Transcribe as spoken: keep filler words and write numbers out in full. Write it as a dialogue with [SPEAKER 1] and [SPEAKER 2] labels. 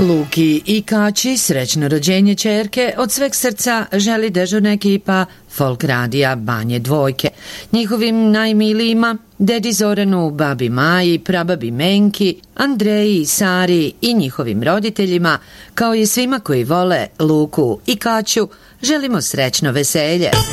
[SPEAKER 1] Luki i Kaći srećno rođenje ćerke od sveg srca želi dežurna ekipa Folk radija Banje Dvojke. Njihovim najmilijima, dedi Zoranu, babi Maji, prababi Menki, Andreji, Sari i njihovim roditeljima, kao i svima koji vole Luku i Kaću, želimo srećno veselje.